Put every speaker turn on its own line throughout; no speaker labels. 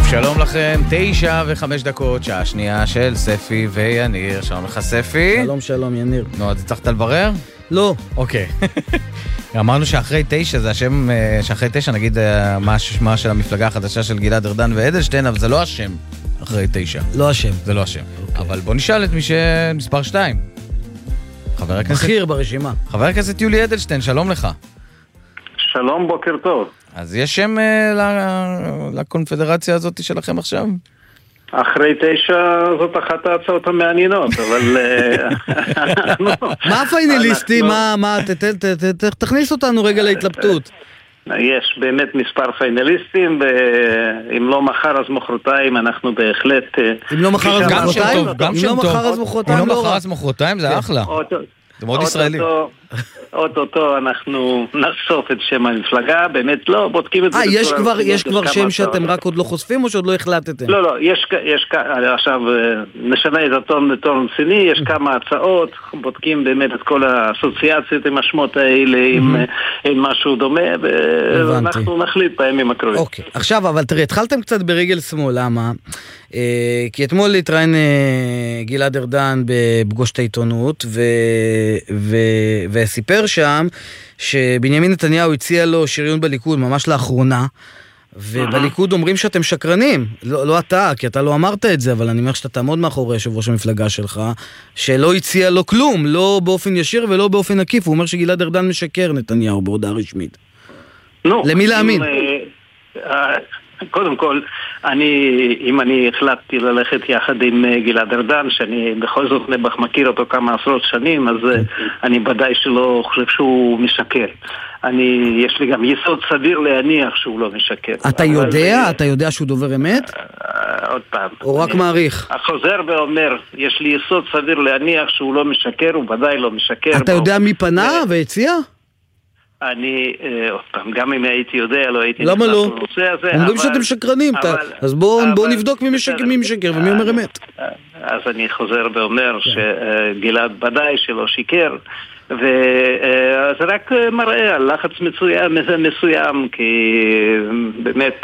שלום לכם, 9:05, שעה שנייה של ספי ויניר. שלום לך ספי.
שלום יניר.
נו, אז הצלחת לברר?
לא.
אוקיי. אמרנו שאחרי 9 זה השם, שאחרי 9 נגיד מה השמה של המפלגה החדשה של גלעד ארדן ואדלשטיין, אבל זה לא השם אחרי 9.
לא השם.
זה לא השם. אבל בוא נשאל את מי שמספר 2. חבר הכנסת...
בכיר ברשימה.
חבר הכנסת יולי אדלשטיין, שלום לך.
שלום, בוקר טוב.
אז יש שם לקונפדרציה הזאת שלכם עכשיו?
אחרי 9 זאת אחת ההצעות המעניינות, אבל...
מה הפיינליסטים? תכניס אותנו רגע להתלבטות.
יש באמת מספר פיינליסטים, ואם לא מחר אז מחרתיים אנחנו בהחלט...
אם לא מחר אז מחרתיים?
גם שם טוב. אם לא מחר אז מחרתיים זה אחלה. זה מאוד ישראלי.
אוטוטו אנחנו נחשוף את שם המפלגה, באמת לא, בודקים את זה.
יש כבר שם שאתם רק עוד לא חושפים או שעוד לא החלטתם?
לא, יש עכשיו נשנה את הטון לטון רציני, יש כמה הצעות, בודקים באמת את כל האסוציאציות עם השמות האלה, עם משהו דומה, ואנחנו נחליט בימים הקרובים.
אוקיי, עכשיו, אבל תראה, התחלתם קצת ברגל שמאל, למה? כי אתמול התראיין גלעד ארדן בפגוש את העיתונות וסיפר שם שבנימין נתניהו הציע לו שריון בליכוד ממש לאחרונה, ובליכוד אומרים שאתם שקרנים, לא אתה, כי אתה לא אמרת את זה, אבל אני אומר שאתה תעמוד מאחורי יושב ראש המפלגה שלך, שלא הציע לו כלום, לא באופן ישיר ולא באופן עקיף. הוא אומר שגלעד ארדן משקר נתניהו בהודעה רשמית. למי להאמין?
קודם כל, אם אני החלטתי ללכת יחד עם גלעד ארדן, שאני בכל זאת נבח מכיר אותו כמה עשרות שנים, אז אני ודאי שלא חושב שהוא משקר. יש לי גם יסוד סביר להניח שהוא לא משקר.
אתה יודע שהוא דובר אמת?
עוד פעם.
או רק מעריך?
החוזר ואומר, יש לי יסוד סביר להניח שהוא לא משקר, הוא ודאי לא משקר.
אתה יודע מי פנה והציע?
עוד פעם, גם אם הייתי יודע, לא הייתי...
למה לא? אומרים שאתם שקרנים, אז בואו נבדוק מי משקר ומי אומר אמת.
אז אני חוזר ואומר שגלעד ודאי שלא שיקר, וזה רק מראה על לחץ מסוים, כי באמת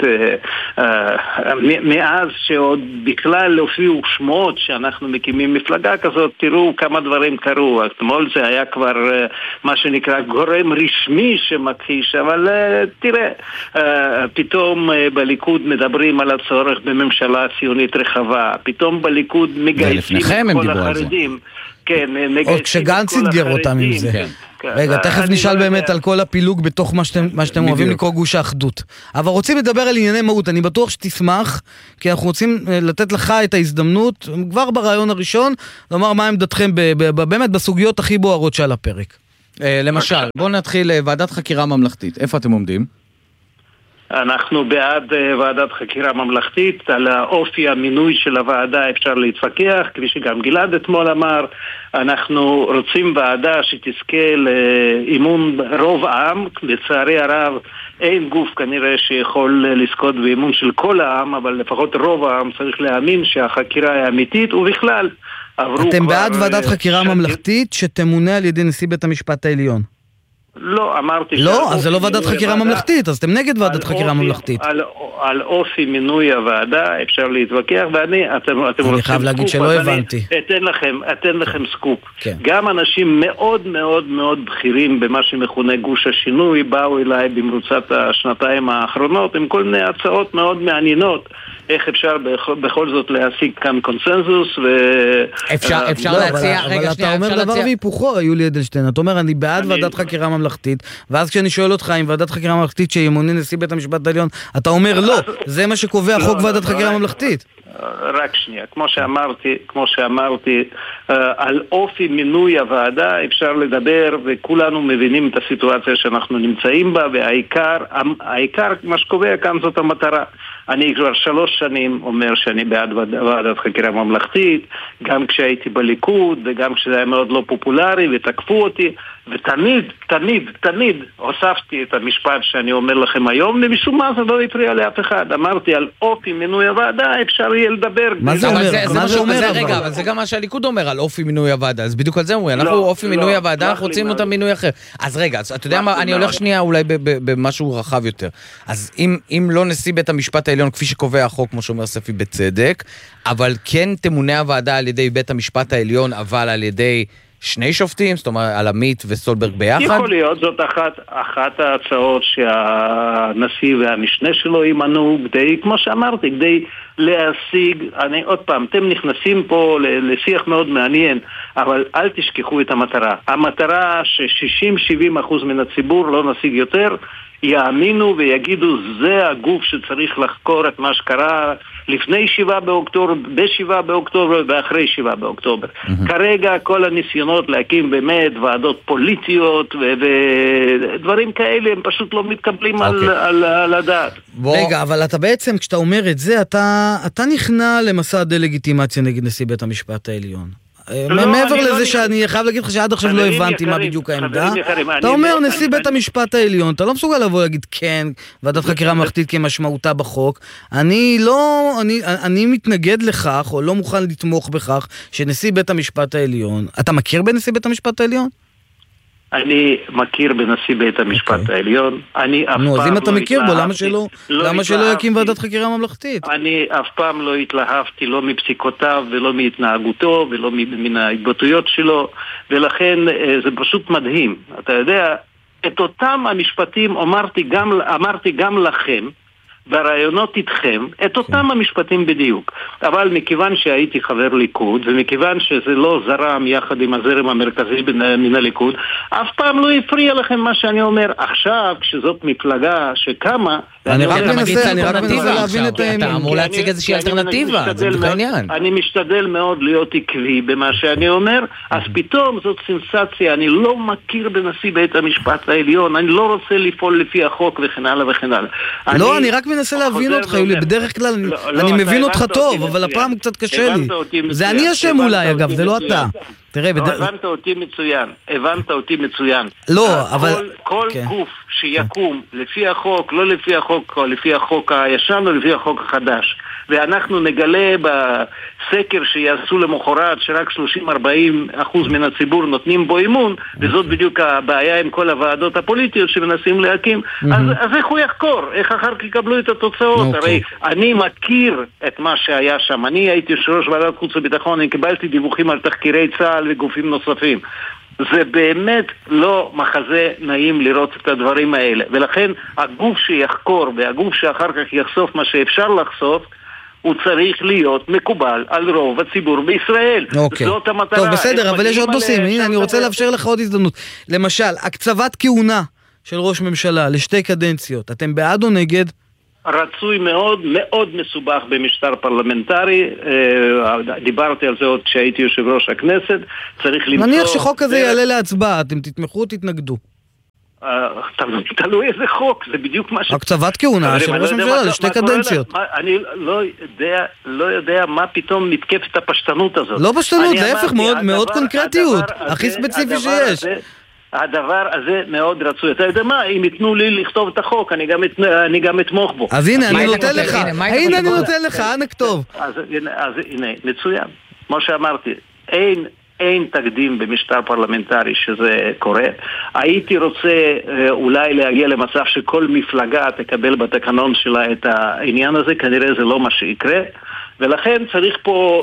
מאז שעוד בכלל הופיעו שמות שאנחנו מקימים מפלגה כזאת, תראו כמה דברים קרו. אתמול זה היה כבר מה שנקרא גורם רשמי שמכחיש, אבל תראה, פתאום בליכוד מדברים על הצורך בממשלה ציונית רחבה, פתאום בליכוד מגייסים את כל החרדים. כן,
עוד כשגנץ התגר אותם עם זה. רגע, תכף נשאל באמת על כל הפילוג בתוך מה שאתם אוהבים לקרוא גוש האחדות. אבל רוצים לדבר על ענייני מהות, אני בטוח שתשמח, כי אנחנו רוצים לתת לך את ההזדמנות, כבר ברעיון הראשון, לומר מה עמדתכם באמת בסוגיות הכי בוערות שעל הפרק.
למשל, בואו נתחיל ועדת חקירה ממלכתית. איפה אתם עומדים?
אנחנו בעד ועדת חקירה ממלכתית. על האופי המינוי של הוועדה אפשר להתווכח, כפי שגם גלעד אתמול אמר. אנחנו רוצים ועדה שתזכה לאמון רוב העם. לצערי הרב אין גוף כנראה שיכול לזכות באמון של כל העם, אבל לפחות רוב העם צריך להאמין שהחקירה היא אמיתית. ובכלל
אתם בעד ועדת חקירה ממלכתית שתמונה על ידי נשיא בית המשפט העליון?
לא, אמרתי...
לא, אז זה לא ועדת חקירה ממלכתית, אז אתם נגד ועדת חקירה ממלכתית.
על אופי מינוי הוועדה אפשר להתווכח,
אני חייב להגיד שלא הבנתי.
אתן לכם סקופ. גם אנשים מאוד מאוד מאוד בכירים במה שמכונה גוש השינוי באו אליי במרוצת השנתיים האחרונות עם כל מיני הצעות מאוד מעניינות איך אפשר בכל זאת להשיג כאן קונסנזוס.
אפשר להציע...
אבל אתה אומר דבר והיפוכו, יולי אדלשטיין. אתה אומר, אני בעד ועדת חקירה ממלכתית, ואז כשאני שואל אותך אם ועדת חקירה ממלכתית שימונה נשיא בית המשפט העליון, אתה אומר לא, זה מה שקובע חוק ועדת חקירה ממלכתית.
רק שנייה, כמו שאמרתי, על אופי מינוי הוועדה אפשר לדבר, וכולנו מבינים את הסיטואציה שאנחנו נמצאים בה, והעיקר מה שקובע כאן זאת המטרה. אני כבר 3 שנים אומר שאני בעד ועדת חקירה ממלכתית, גם כשהייתי בליכוד וגם כשזה היה מאוד לא פופולרי ותקפו אותי. ותמיד הוספתי את המשפט שאני אומר לכם היום, ומשום מה זה לא הפריע לאף אחד. אמרתי על אופי מינוי הוועדה, אפשר יהיה לדבר.
מה זה אומר? מה זה אומר?
רגע, אבל זה גם מה שהליכוד אומר על אופי מינוי הוועדה, אז בדיוק על זה אומרים, אנחנו אופי מינוי הוועדה, אנחנו רוצים אותה מינוי אחר. אז רגע, אתה יודע מה, אני הולך שנייה אולי במשהו רחב יותר. אז אם לא נשיא בית המשפט העליון, כפי שקובע החוק, כמו שאומר ספי בצדק, אבל כן תמונה הוועדה על ידי בית המשפט העליון, אבל על ידי שני שופטים, זאת אומרת, על עמית וסולברג ביחד?
יכול להיות, זאת אחת ההצעות שהנשיא והמשנה שלו יימנו, כדי, כמו שאמרתי, כדי להשיג, עוד פעם, אתם נכנסים פה לשיח מאוד מעניין, אבל אל תשכחו את המטרה. המטרה ש60-70% מן הציבור לא נשיג יותר, יאמינו ויגידו, זה הגוף שצריך לחקור את מה שקרה לפני 7 באוקטובר, ב7 באוקטובר ואחרי 7 באוקטובר. כרגע כל הניסיונות להקים באמת ועדות פוליטיות ודברים כאלה הם פשוט לא מתקבלים על הדעת.
רגע, אבל אתה בעצם, כשאתה אומר את זה, אתה נכנע למסע דה-לגיטימציה נגד נשיא בית המשפט העליון. מעבר לזה שאני חייב להגיד לך שעד עכשיו לא הבנתי מה בדיוק העמדה. אתה אומר נשיא בית המשפט העליון, אתה לא מסוגל לבוא להגיד כן, ועדת חקירה ממלכתית כמשמעותה בחוק. אני מתנגד לכך, או לא מוכן לתמוך בכך, שנשיא בית המשפט העליון, אתה מכיר בנשיא בית המשפט העליון?
אני מכיר בנשיא בית המשפט העליון.
נו, אז אם אתה מכיר בו, למה שלא יקים ועדת חקירה ממלכתית?
אני אף פעם לא התלהבתי, לא מפסיקותיו ולא מהתנהגותו ולא מן ההתבטאויות שלו, ולכן זה פשוט מדהים. אתה יודע, את אותם המשפטים אמרתי גם לכם, ברעיונות איתכם, את אותם המשפטים בדיוק. אבל מכיוון שהייתי חבר ליכוד, ומכיוון שזה לא זרם יחד עם הזרם המרכזי מן הליכוד, אף פעם לא הפריע לכם מה שאני אומר. עכשיו, כשזאת מפלגה שקמה...
אני רק מנסה להבין את העניין.
אתה אמור להציג איזושהי אלטרנטיבה, זה בדיוק העניין.
אני משתדל מאוד להיות עקבי במה שאני אומר, אז פתאום זאת סנסציה, אני לא מכיר בנשיא בית המשפט העליון, אני לא רוצה לפעול לפי החוק וכן הלאה וכן הלאה.
לא, אני רק מנסה להבין אותך, יולי, בדרך כלל אני מבין אותך טוב, אבל הפעם קצת קשה לי. זה אני אשם אולי, אגב, זה לא אתה.
הבנת אותי מצוין.
לא, אבל...
כל גוף שיקום לפי החוק, לא לפי החוק, או לפי החוק הישן, או לפי החוק החדש. ואנחנו נגלה בסקר שיעשו למחרת שרק 30-40% מן הציבור נותנים בו אימון, וזאת בדיוק הבעיה עם כל הוועדות הפוליטיות שמנסים להקים. אז איך הוא יחקור? איך אחר כך יקבלו את התוצאות? הרי אני מכיר את מה שהיה שם. אני הייתי יושב-ראש ועדת חוץ וביטחון, אני קיבלתי דיווחים על תחקירי צה"ל וגופים נוספים. זה באמת לא מחזה נעים לראות את הדברים האלה. ולכן הגוף שיחקור והגוף שאחר כך יחשוף מה שאפשר לחשוף, הוא צריך להיות מקובל על רוב הציבור בישראל. זאת המטרה.
טוב, בסדר, אבל יש עוד נושאים. הנה, אני רוצה לאפשר לך עוד הזדמנות. למשל, הקצבת כהונה של ראש ממשלה לשתי קדנציות. אתם בעד או נגד?
רצוי מאוד, מאוד מסובך במשטר פרלמנטרי. דיברתי על זה עוד כשהייתי יושב ראש הכנסת. צריך למצוא...
נניח שחוק הזה יעלה להצבעה, אתם תתמכו או תתנגדו?
תלוי איזה חוק, זה בדיוק מה ש...
הקצבת כהונה של ראש ממשלה לשתי קדנציות.
אני לא יודע מה פתאום מתקף את הפשטנות הזאת.
לא פשטנות, להפך, מאוד קונקרטיות, הכי ספציפי שיש.
הדבר הזה מאוד רצוי. אתה יודע מה, אם ייתנו לי לכתוב את החוק, אני גם אתמוך בו.
אז הנה, אני נותן לך. הנה, אני נותן לך, ענק טוב.
אז הנה, מצוין. כמו שאמרתי, אין תקדים במשטר פרלמנטרי שזה קורה. הייתי רוצה אולי להגיע למצב שכל מפלגה תקבל בתקנון שלה את העניין הזה, כנראה זה לא מה שיקרה, ולכן צריך פה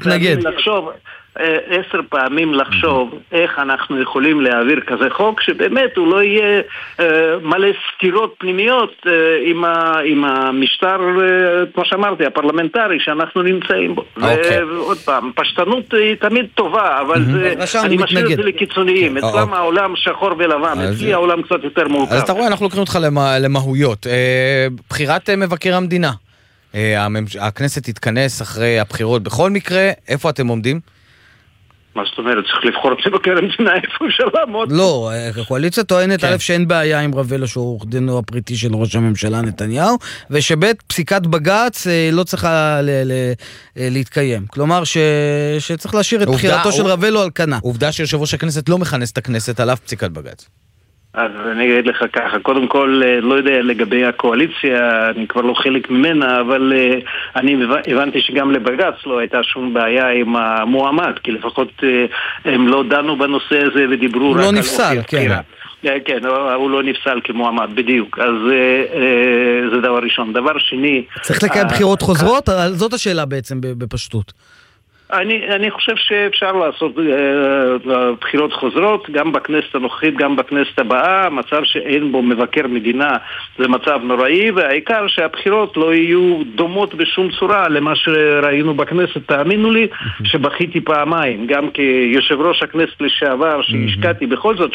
10 פעמים לחשוב איך אנחנו יכולים להעביר כזה חוק שבאמת הוא לא יהיה מלא סתירות פנימיות עם המשטר, כמו שאמרתי, הפרלמנטרי שאנחנו נמצאים בו. ועוד פעם, פשטנות היא תמיד טובה, אבל אני משאיר את זה לקיצוניים. אצלם העולם שחור ולבן, אצלי העולם קצת יותר מורכב.
אז אתה רואה, אנחנו לוקחים אותך למהויות. בחירת מבקר המדינה. הכנסת תתכנס אחרי הבחירות בכל מקרה. איפה אתם עומדים?
מה זאת אומרת? צריך לבחור את מבקר המדינה, איפה אפשר לעמוד?
לא, הקואליציה טוענת א' שאין בעיה עם רבלו שהוא עורך דינו הפריטי של ראש הממשלה נתניהו, ושבית פסיקת בג"ץ לא צריכה להתקיים. כלומר שצריך להשאיר את בחירתו של רבלו על כנה.
עובדה שיושב ראש הכנסת לא מכנס את הכנסת על אף פסיקת בג"ץ.
אז אני אגיד לך ככה, קודם כל, לא יודע לגבי הקואליציה, אני כבר לא חלק ממנה, אבל אני הבנתי שגם לבג"ץ לא הייתה שום בעיה עם המועמד, כי לפחות הם לא דנו בנושא הזה ודיברו רק על
נפסל, כן.
כן, הוא לא נפסל כמועמד, בדיוק. אז זה דבר ראשון. דבר שני...
צריך לקיים בחירות חוזרות? זאת השאלה בעצם בפשטות.
אני חושב שאפשר לעשות בחירות חוזרות, גם בכנסת הנוכחית, גם בכנסת הבאה. מצב שאין בו מבקר מדינה זה מצב נוראי, והעיקר שהבחירות לא יהיו דומות בשום צורה למה שראינו בכנסת. תאמינו לי שבכיתי פעמיים, גם כיושב ראש הכנסת לשעבר, שהשקעתי בכל זאת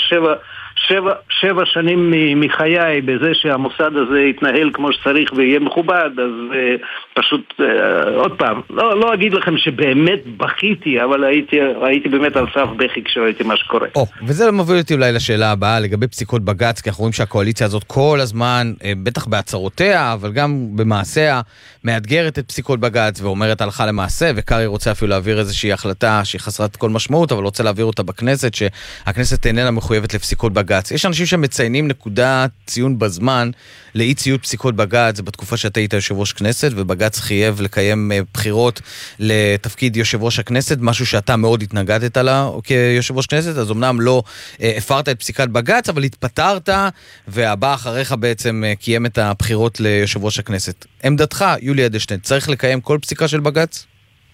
7 שנים מחיי בזה שהמוסד הזה יתנהל כמו שצריך ויהיה מכובד. אז פשוט עוד פעם, לא אגיד לכם שבאמת בכיתי, אבל הייתי באמת על סף בכי כשראיתי מה שקורה.
וזה מוביל אותי אולי לשאלה הבאה לגבי פסיקות בג"ץ, כי אנחנו רואים שהקואליציה הזאת כל הזמן, בטח בהצהרותיה, אבל גם במעשיה, מאתגרת את פסיקות בג"ץ ואומרת הלכה למעשה, וקרי רוצה אפילו להעביר איזושהי החלטה שהיא חסרת כל משמעות, אבל רוצה להעביר אותה בכנסת, שהכנסת איננה מחויבת לפסיקות בג"ץ. יש אנשים שמציינים נקודת ציון בזמן לאי ציות פסיקות בג"ץ בתקופה שאתה היית יושב ראש כנסת, ובג"ץ חייב לקיים בחירות לתפקיד יושב ראש הכנסת, משהו שאתה מאוד התנגדת לה כיושב ראש כנסת, אז אמנם לא הפרת את פסיקת בג"ץ, אבל התפטרת, והבא אחריך בעצם קיים את הבחירות ליושב ראש הכנסת. עמדתך, יולי אדלשטיין, צריך לקיים כל פסיקה של בג"ץ?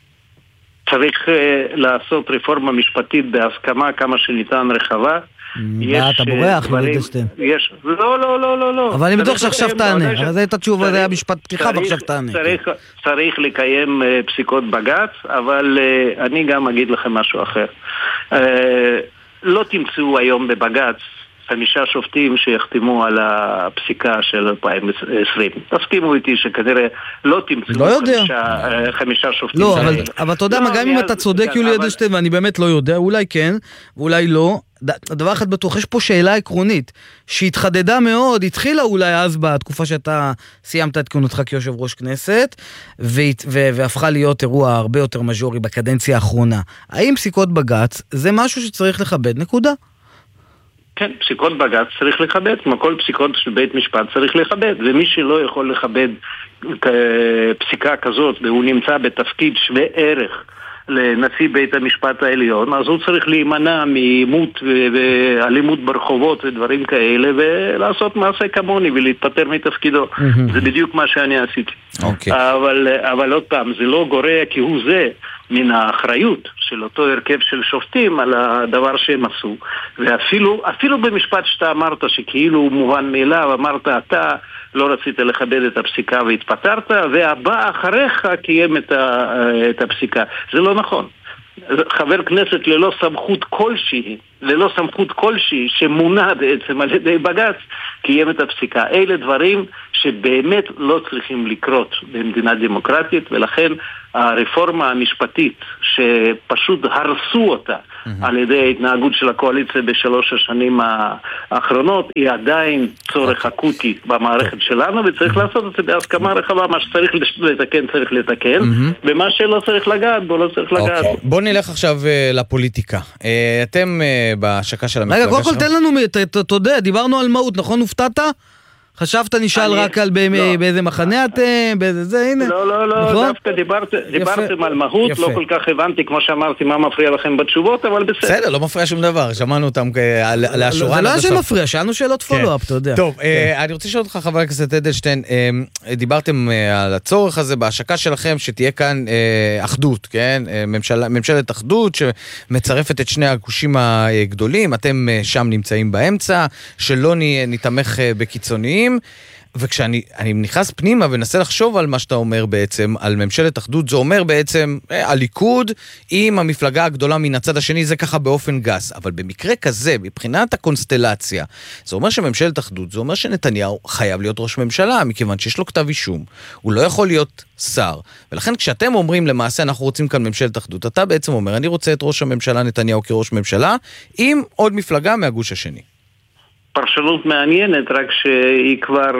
צריך לעשות רפורמה משפטית בהסכמה כמה שניתן רחבה.
אתה בורח, אדלשטיין.
לא.
אבל אני בטוח שעכשיו תענה. אבל זה הייתה תשובה, זה היה משפט פתיחה ועכשיו תענה.
צריך לקיים פסיקות בג"ץ, אבל אני גם אגיד לכם משהו אחר. לא תמצאו היום בבג"ץ 5 שופטים שיחתמו על הפסיקה של 2020. תסכימו איתי שכנראה לא תמצאו 5 שופטים.
לא, אבל אתה יודע מה, גם אם אתה צודק יולי אדלשטיין, ואני באמת לא יודע, אולי כן, ואולי לא, הדבר אחד בטוח, יש פה שאלה עקרונית, שהתחדדה מאוד, התחילה אולי אז בתקופה שאתה סיימת את כהונתך כיושב ראש כנסת, והפכה להיות אירוע הרבה יותר מז'ורי בקדנציה האחרונה. האם פסיקות בג"ץ זה משהו שצריך לכבד? נקודה.
כן, פסיקות בג"ץ צריך לכבד, כמו כל פסיקות של בית משפט צריך לכבד, ומי שלא יכול לכבד פסיקה כזאת, והוא נמצא בתפקיד שווה ערך לנשיא בית המשפט העליון, אז הוא צריך להימנע מאימות ואלימות ברחובות ודברים כאלה, ולעשות מעשה כמוני ולהתפטר מתפקידו. זה בדיוק מה שאני עשיתי. אבל עוד פעם, זה לא גורע כהוא זה מן האחריות של אותו הרכב של שופטים על הדבר שהם עשו. ואפילו במשפט שאתה אמרת שכאילו הוא מובן מאליו, אמרת אתה לא רצית לכבד את הפסיקה והתפטרת, והבא אחריך קיים את הפסיקה. זה לא נכון. חבר כנסת ללא סמכות כלשהי שמונה בעצם על ידי בג"ץ קיים את הפסיקה. אלה דברים שבאמת לא צריכים לקרות במדינה דמוקרטית, ולכן הרפורמה המשפטית שפשוט הרסו אותה על ידי ההתנהגות של הקואליציה ב3 השנים האחרונות, היא עדיין צורך אקוטי במערכת שלנו, וצריך לעשות את זה בהסכמה רחבה. מה שצריך לתקן צריך לתקן, ומה שלא צריך לגעת בו לא צריך לגעת.
בוא נלך עכשיו לפוליטיקה. אתם בהשקה של המפלגה
רגע, קודם כל תן לנו, אתה יודע, דיברנו על מהות, נכון? הופתעת? חשבת נשאל רק על באיזה מחנה אתם, באיזה זה, הנה.
לא, דווקא דיברתם על מהות, לא כל כך הבנתי, כמו שאמרתי, מה מפריע לכם בתשובות, אבל בסדר.
בסדר, לא מפריע שום דבר, שמענו אותם על השורה.
זה לא היה שמפריע, שאלנו שאלות פולו-אפ, אתה יודע.
טוב, אני רוצה לשאול אותך, חבר הכנסת אדלשטיין, דיברתם על הצורך הזה, בהשקה שלכם, שתהיה כאן אחדות, כן? ממשלת אחדות, שמצרפת את שני הגושים הגדולים, אתם שם נמצאים באמצע, שלא נתמך בקיצוניים. וכשאני נכנס פנימה ונסה לחשוב על מה שאתה אומר בעצם, על ממשלת אחדות, זה אומר בעצם, הליכוד עם המפלגה הגדולה מן הצד השני, זה ככה באופן גס. אבל במקרה כזה, מבחינת הקונסטלציה, זה אומר שממשלת אחדות, זה אומר שנתניהו חייב להיות ראש ממשלה, מכיוון שיש לו כתב אישום. הוא לא יכול להיות שר. ולכן כשאתם אומרים למעשה, אנחנו רוצים כאן ממשלת אחדות, אתה בעצם אומר, אני רוצה את ראש הממשלה נתניהו כראש ממשלה, עם עוד מפלגה מהגוש השני.
פרשנות מעניינת, רק שהיא כבר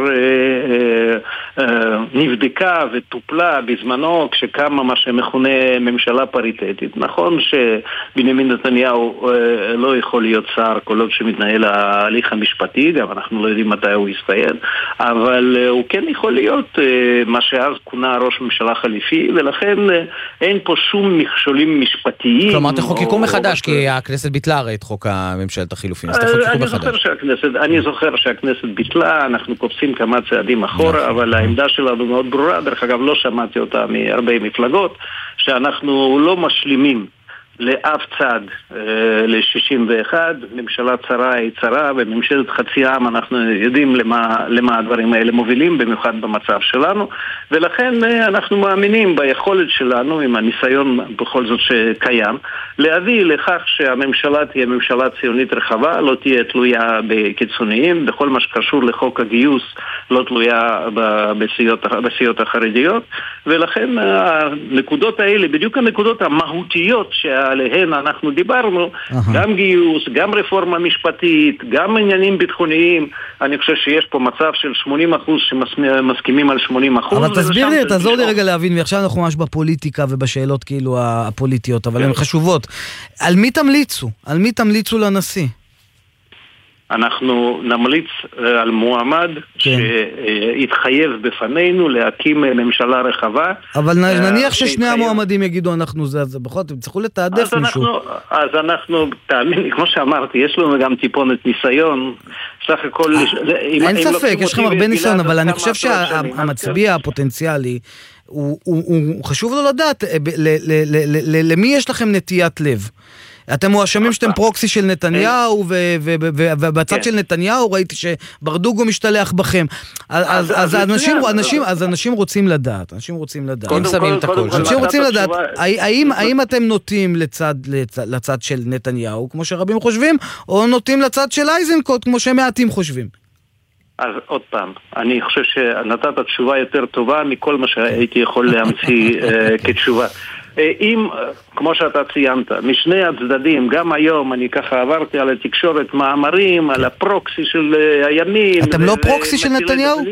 נבדקה וטופלה בזמנו כשקמה מה שמכונה ממשלה פריטטית. נכון שבנימין נתניהו לא יכול להיות שר כל עוד שמתנהל ההליך המשפטי, גם אנחנו לא יודעים מתי הוא יסתיים, אבל הוא כן יכול להיות מה שאז כונה ראש ממשלה חליפי, ולכן אין פה שום מכשולים משפטיים.
כלומר, תחוקקו מחדש, כי הכנסת ביטלה הרי את חוק הממשלת החילופין, אז תחוקקו מחדש.
אני זוכר שהכנסת ביטלה, אנחנו קופסים כמה צעדים אחורה, אבל העמדה שלנו מאוד ברורה, דרך אגב לא שמעתי אותה מהרבה מפלגות, שאנחנו לא משלימים לאף צד ל-61, ממשלה צרה היא צרה, וממשלת חצי עם אנחנו יודעים למה הדברים האלה מובילים, במיוחד במצב שלנו, ולכן אנחנו מאמינים ביכולת שלנו, עם הניסיון בכל זאת שקיים, להביא לכך שהממשלה תהיה ממשלה ציונית רחבה, לא תהיה תלויה בקיצוניים, בכל מה שקשור לחוק הגיוס, לא תלויה בסיעות החרדיות, ולכן הנקודות האלה, בדיוק הנקודות המהותיות שעליהן אנחנו דיברנו, גם גיוס, גם רפורמה משפטית, גם עניינים ביטחוניים, אני חושב שיש פה מצב של 80% שמסכימים על 80%.
אבל תסביר לי, תעזור לי רגע להבין, ועכשיו אנחנו ממש בפוליטיקה ובשאלות כאילו הפוליטיות, אבל הן חשובות. על מי תמליצו? על מי תמליצו לנשיא?
אנחנו נמליץ על מועמד שיתחייב בפנינו להקים ממשלה רחבה.
אבל נניח ששני המועמדים יגידו אנחנו זה בכל זאת, הם צריכו לתעדף מישהו.
אז אנחנו, תאמין, כמו שאמרתי, יש לנו גם טיפונת ניסיון, סך הכל...
אין ספק, יש לכם הרבה ניסיון, אבל אני חושב שהמצביע הפוטנציאלי, הוא חשוב לו לדעת למי יש לכם נטיית לב. אתם מואשמים שאתם פרוקסי של נתניהו, ובצד של נתניהו ראיתי שברדוגו משתלח בכם. אז אנשים רוצים לדעת. אנשים רוצים לדעת. האם אתם נוטים לצד של נתניהו, כמו שרבים חושבים, או נוטים לצד של אייזנקוט, כמו שמעטים חושבים?
אז עוד פעם, אני חושב שנתת תשובה יותר טובה מכל מה שהייתי יכול להמציא כתשובה. אם, כמו שאתה ציינת, משני הצדדים, גם היום אני ככה עברתי על התקשורת מאמרים, על הפרוקסי של הימין.
אתם לא פרוקסי של נתניהו?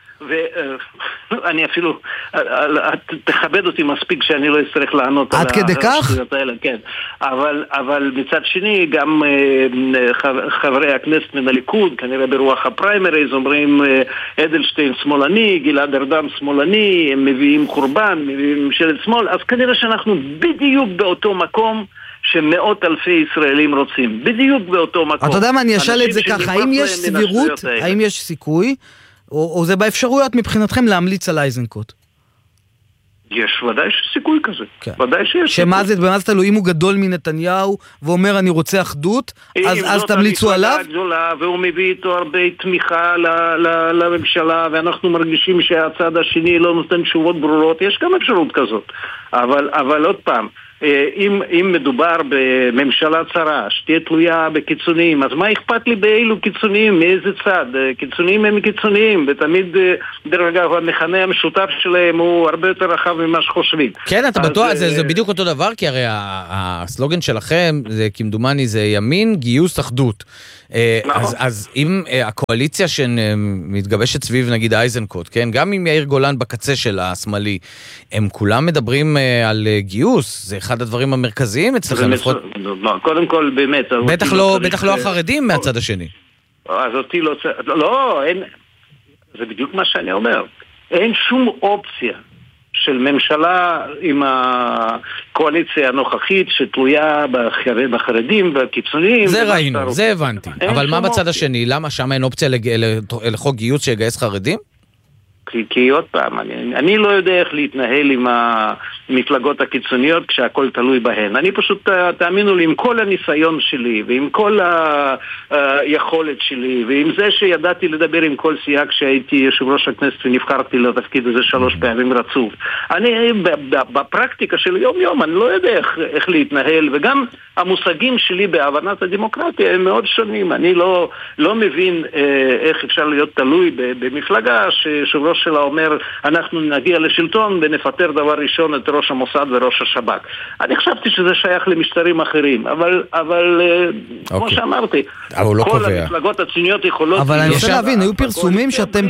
ואני אפילו, תכבד אותי מספיק שאני לא אצטרך לענות
עד כדי כך?
כן. אבל מצד שני, גם חברי הכנסת מן הליכוד, כנראה ברוח הפריימריז, אומרים אדלשטיין שמאלני, גלעד ארדן שמאלני, הם מביאים חורבן, מביאים ממשלת שמאל, אז כנראה שאנחנו בדיוק באותו מקום שמאות אלפי ישראלים רוצים. בדיוק באותו מקום.
אתה יודע מה, אני אשאל את זה ככה, האם יש סבירות, האם יש סיכוי, או זה באפשרויות מבחינתכם להמליץ על אייזנקוט?
יש ודאי סיכוי כזה. ודאי שיש סיכוי.
במה זה תלוי? אם הוא גדול מנתניהו ואומר אני רוצה אחדות, אז תמליצו עליו?
והוא מביא איתו הרבה תמיכה לממשלה, ואנחנו מרגישים שהצד השני לא נותן תשובות ברורות, יש גם אפשרות כזאת. אבל עוד פעם, אם מדובר בממשלה צרה, שתהיה תלויה בקיצוניים, אז מה אכפת לי באילו קיצוניים, מאיזה צד? קיצוניים הם קיצוניים, ותמיד, דרך אגב, המכנה המשותף שלהם הוא הרבה יותר רחב ממה שחושבים.
כן, אתה בטוח, זה בדיוק אותו דבר, כי הרי הסלוגן שלכם, זה כמדומני, זה ימין, גיוס, אחדות. אז אם הקואליציה שמתגבשת סביב נגיד אייזנקוט, כן, גם אם יאיר גולן בקצה של השמאלי, הם כולם מדברים על גיוס, זה אחד הדברים המרכזיים אצלכם לפחות.
קודם כל באמת.
בטח לא החרדים מהצד השני.
אז אותי לא, זה בדיוק מה שאני אומר. אין שום אופציה של ממשלה עם הקואליציה הנוכחית שתלויה בחרדים והקיצוניים.
זה ראינו, זה הבנתי. אבל מה בצד השני? למה שם אין אופציה לחוק גיוס שיגייס חרדים?
כי עוד פעם, אני לא יודע איך להתנהל עם המפלגות הקיצוניות כשהכל תלוי בהן. אני פשוט, תאמינו לי, עם כל הניסיון שלי ועם כל היכולת שלי ועם זה שידעתי לדבר עם כל סיעה כשהייתי יושב ראש הכנסת ונבחרתי לתפקיד הזה 3 פעמים רצוף. אני בפרקטיקה של יום אני לא יודע איך להתנהל, וגם המושגים שלי בהבנת הדמוקרטיה הם מאוד שונים. אני לא מבין איך אפשר להיות תלוי במפלגה שיושב ראש שלה אומר אנחנו נגיע לשלטון ונפטר דבר ראשון את ראש המוסד וראש השב"כ. אני חשבתי שזה שייך למשטרים אחרים, אבל כמו שאמרתי, כל המפלגות הציוניות יכולות...
אבל אני רוצה להבין, היו פרסומים שאתם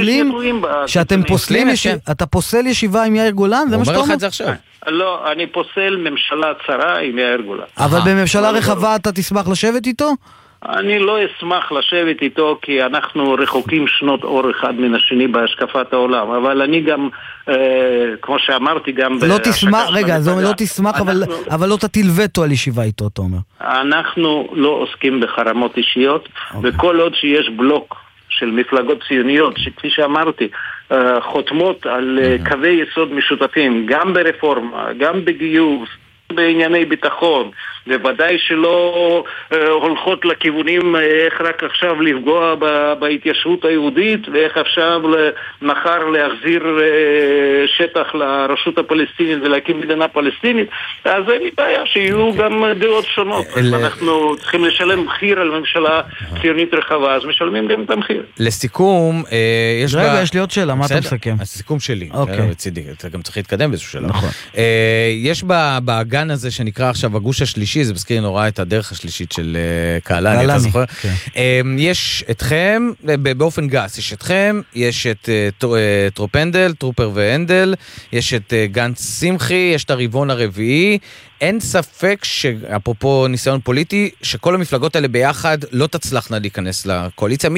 פוסלים, אתה פוסל ישיבה עם יאיר גולן? זה מה שאתה אומר?
לא, אני פוסל ממשלה צרה עם יאיר גולן.
אבל בממשלה רחבה אתה תשמח לשבת איתו?
אני לא אשמח לשבת איתו כי אנחנו רחוקים שנות אור אחד מן השני בהשקפת העולם, אבל אני גם, כמו שאמרתי, גם...
לא תשמח, רגע, זה אומר לא תשמח, אבל לא תטיל וטו על ישיבה איתו, אתה אומר.
אנחנו לא עוסקים בחרמות אישיות, וכל עוד שיש בלוק של מפלגות ציוניות, שכפי שאמרתי, חותמות על קווי יסוד משותפים, גם ברפורמה, גם בגיוס, בענייני ביטחון, ובוודאי שלא הולכות לכיוונים איך רק עכשיו לפגוע בהתיישבות היהודית ואיך עכשיו מחר להחזיר שטח לרשות הפלסטינית ולהקים מדינה פלסטינית. אז אין לי בעיה שיהיו גם דעות שונות. אנחנו צריכים לשלם מחיר על ממשלה ציונית רחבה, אז משלמים גם את המחיר.
לסיכום,
יש לי עוד שאלה, מה אתה מסכם?
הסיכום שלי, אתה גם צריך להתקדם באיזשהו שלב. יש בהגן הזה שנקרא עכשיו הגוש השלישי, זה מזכיר נורא את הדרך השלישית של קהלני, אתה זוכר? יש אתכם, באופן גס, יש אתכם, יש את טרופנדל, טרופר והנדל, יש את גנץ שמחי, יש את הרבעון הרביעי, אין ספק שאפרופו ניסיון פוליטי, שכל המפלגות האלה ביחד לא תצלחנה להיכנס לקואליציה,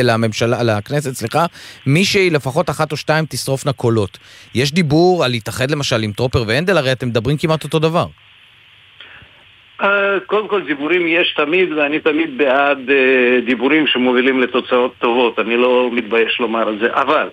מישהי לפחות 1 או 2 תשרופנה קולות. יש דיבור על להתאחד למשל עם טרופר והנדל, הרי אתם מדברים כמעט אותו דבר.
קודם כל דיבורים יש תמיד, ואני תמיד בעד דיבורים שמובילים לתוצאות טובות, אני לא מתבייש לומר את זה, אבל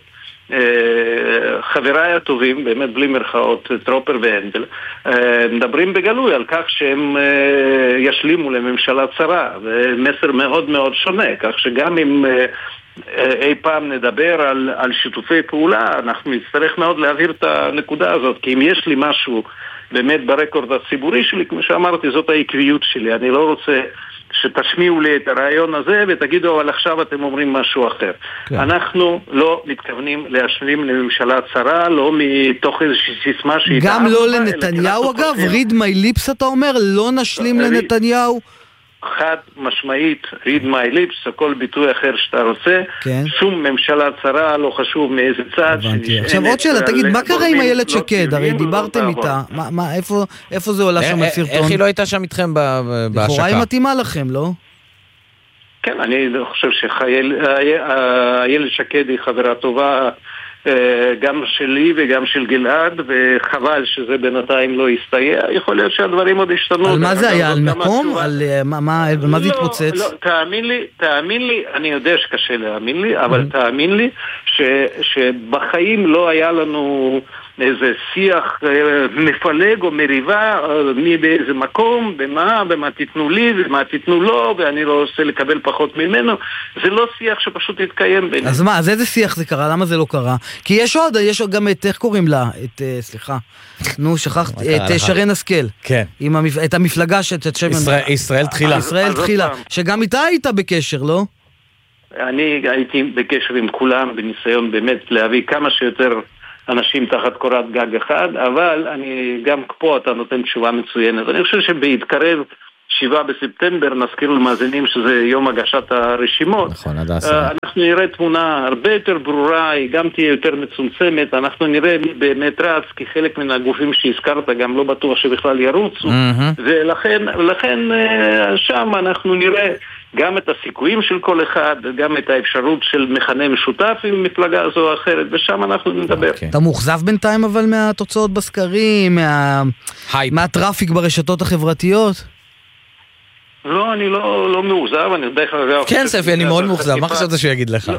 חבריי הטובים, באמת בלי מרכאות, טרופר והנדל, מדברים בגלוי על כך שהם ישלימו לממשלה צרה, ומסר מאוד מאוד שונה, כך שגם אם אי פעם נדבר על שיתופי פעולה, אנחנו נצטרך מאוד להעביר את הנקודה הזאת, כי אם יש לי משהו באמת ברקורד הציבורי שלי, כמו שאמרתי, זאת העקביות שלי. אני לא רוצה שתשמיעו לי את הרעיון הזה ותגידו, אבל עכשיו אתם אומרים משהו אחר. כן. אנחנו לא מתכוונים להשלים לממשלה צרה, לא מתוך איזושהי סיסמה שהיא...
גם לא לנתניהו אגב, read my lips אתה אומר, לא נשלים לנתניהו?
חד משמעית, read my lips, הכל ביטוי אחר שאתה רוצה, כן. שום ממשלה צרה, לא חשוב מאיזה צד.
עכשיו עוד שאלה, תגיד, מה קרה עם איילת שקד? הרי דיברתם איתה, איפה זה עולה שם הסרטון?
איך היא לא הייתה שם איתכם בהשקה?
לכאורה היא מתאימה לכם, לא?
כן, אני חושב שאיילת שקד היא חברה טובה, גם שלי וגם של גלעד, וחבל שזה בינתיים לא יסתייע. יכול להיות שהדברים עוד השתנו.
על מה זה היה? על מקום? על מה זה התפוצץ?
לא, תאמין לי, אני יודע שקשה להאמין לי, אבל תאמין לי שבחיים לא היה לנו איזה שיח מפלג או מריבה מי באיזה מקום, במה תיתנו לי ומה תיתנו לו, ואני לא רוצה לקבל פחות ממנו. זה לא שיח שפשוט יתקיים בינינו.
אז מה, אז איזה שיח זה קרה? למה זה לא קרה? כי יש עוד גם את, איך קוראים לה? סליחה, שכחתי, את שרן השכל.
כן.
את המפלגה
ישראל תחילה.
ישראל תחילה, שגם איתה היית בקשר, לא?
אני הייתי בקשר עם כולם, בניסיון באמת להביא כמה שיותר אנשים תחת קורת גג אחד, אבל אני גם פה אתה נותן תשובה מצוינת. אני חושב שבהתקרב 7 בספטמבר, נזכיר למאזינים שזה יום הגשת הרשימות.
נכון, עד 10.
אנחנו נראה תמונה הרבה יותר ברורה, היא גם תהיה יותר מצומצמת, אנחנו נראה מי באמת רץ, כי חלק מן הגופים שהזכרת גם לא בטוח שבכלל ירוצו, ולכן שם אנחנו נראה גם את הסיכויים של כל אחד, גם את האפשרות של מכנה משותף עם מפלגה זו או אחרת, ושם אנחנו נדבר.
אתה מוחזב בינתיים אבל מהתוצאות בסקרים, מהטראפיק ברשתות החברתיות?
לא, אני לא מאוכזב, אני בדרך כלל...
כן, ספי, אני מאוד מאוכזב, מה חשבת שהוא יגיד לך?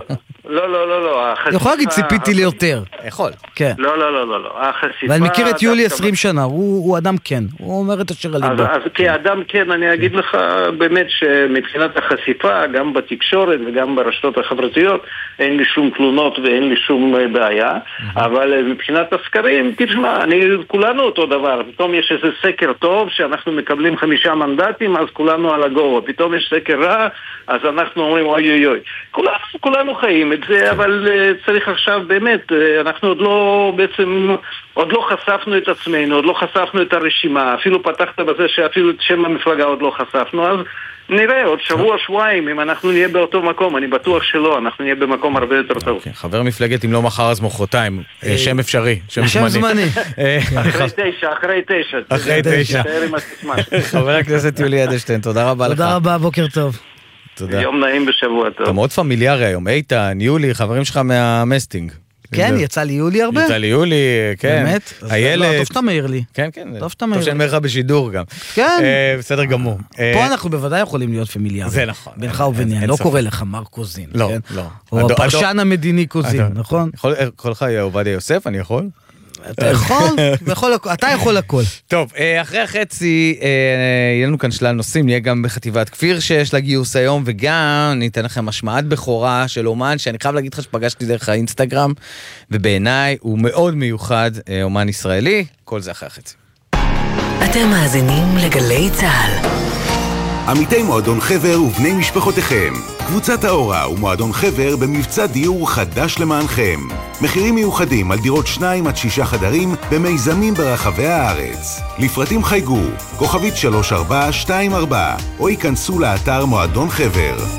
לא.
יכול להגיד ציפיתי לי יותר.
יכול.
כן.
לא. החשיפה...
ואני מכיר את יולי 20 שנה, הוא אדם כן. הוא אומר את אשר על ליבו.
אז כאדם כן, אני אגיד לך באמת שמבחינת החשיפה, גם בתקשורת וגם ברשתות החברתיות, אין לי שום תלונות ואין לי שום בעיה. אבל מבחינת הסקרים, תשמע, כולנו אותו דבר. פתאום יש איזה סקר טוב שאנחנו מקבלים 5 מנדטים, אז כולנו על הגובה. פתאום יש סקר רע, אז אנחנו אומרים אוי. כולנו חיים את זה, אבל צריך עכשיו באמת, אנחנו עוד לא חשפנו את עצמנו, עוד לא חשפנו את הרשימה, אפילו פתחת בזה שאפילו את שם המפלגה עוד לא חשפנו, אז נראה, עוד שבוע-שבועיים, אם אנחנו נהיה באותו מקום, אני בטוח שלא, אנחנו נהיה במקום הרבה יותר טוב.
חבר מפלגת אם לא מחר אז מחרתיים, שם אפשרי,
שם זמני.
אחרי 9.
חבר הכנסת יולי אדלשטיין, תודה רבה לך.
תודה רבה, בוקר טוב.
תודה.
יום נעים בשבוע טוב.
אתה מאוד פמיליארי היום, איתן, יולי, חברים שלך מהמסטינג.
כן, יצא לי יולי הרבה.
יצא לי יולי, כן.
באמת?
הילד.
טוב שאתה מעיר לי.
כן.
טוב שאתה מעיר לי.
טוב שאני מעיר לך בשידור גם.
כן.
בסדר גמור.
פה אנחנו בוודאי יכולים להיות פמיליארים.
זה נכון.
בינך וביני, אני לא קורא לך מר קוזין.
לא.
או הפרשן המדיני קוזין, נכון?
יכול לך עובדיה יוסף, אני יכול?
אתה יכול הכל.
טוב, אחרי החצי יהיה לנו כאן שלל נושאים, נהיה גם בחטיבת כפיר שיש לה גיוס היום, וגם ניתן לכם השמעת בכורה של אומן שאני חייב להגיד לך שפגשתי דרך האינסטגרם, ובעיניי הוא מאוד מיוחד, אומן ישראלי. כל זה אחרי החצי.
אתם מאזינים לגלי צהל.
עמיתי מועדון חבר ובני משפחותיכם. קבוצת האורה ומועדון חבר במבצע דיור חדש למענכם. מחירים מיוחדים על דירות 2 עד 6 חדרים במיזמים ברחבי הארץ. לפרטים חייגו, כוכבית 3424, או ייכנסו לאתר מועדון חבר.